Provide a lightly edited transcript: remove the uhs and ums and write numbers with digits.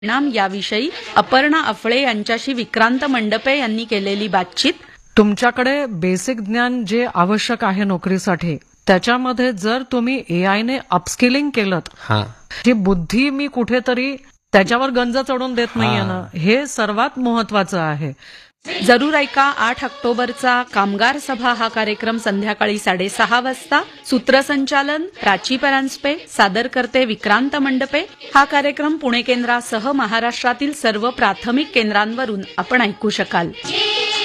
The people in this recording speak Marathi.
परिणाम याविषयी अपर्णा अफळे यांच्याशी विक्रांत मंडपे यांनी केलेली बातचीत. तुमच्याकडे बेसिक ज्ञान जे आवश्यक आहे नोकरीसाठी, त्याच्यामध्ये जर तुम्ही एआय ने अपस्किलिंग केलं, जी बुद्धी मी कुठेतरी त्याच्यावर गंज चढून देत नाहीये ना, हे सर्वात महत्वाचं आहे. जरूर ऐका 8 ऑक्टोबरचा कामगार सभा हा कार्यक्रम संध्याकाळी 6:30 वाजता. सूत्रसंचालन प्राची परांजपे, सादर करते विक्रांत मंडपे. हा कार्यक्रम पुणे केंद्रासह महाराष्ट्रातील सर्व प्राथमिक केंद्रांवरून आपण ऐकू शकाल.